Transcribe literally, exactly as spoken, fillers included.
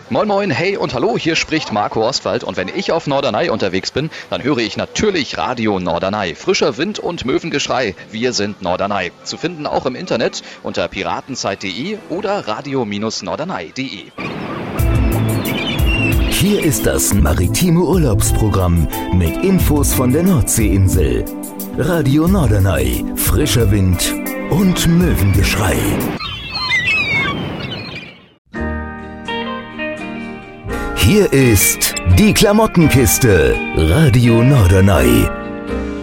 Moin Moin, hey und hallo, hier spricht Marco Oswald und wenn ich auf Norderney unterwegs bin, dann höre ich natürlich Radio Norderney. Frischer Wind und Möwengeschrei, wir sind Norderney. Zu finden auch im Internet unter piratenzeit punkt de oder radio norderney punkt de. Hier ist das maritime Urlaubsprogramm mit Infos von der Nordseeinsel. Radio Norderney, frischer Wind und Möwengeschrei. Hier ist die Klamottenkiste. Radio Norderney.